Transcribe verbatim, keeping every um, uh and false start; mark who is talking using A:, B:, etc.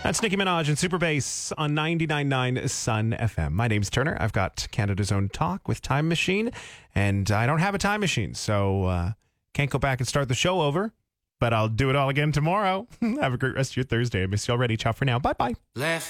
A: That's Nicki Minaj and Super Bass on ninety-nine point nine Sun F M. My name's Turner. I've got Canada's Own Talk with Time Machine, and I don't have a time machine, so uh, can't go back and start the show over, but I'll do it all again tomorrow. Have a great rest of your Thursday. I miss you already. Ciao for now. Bye-bye. Left.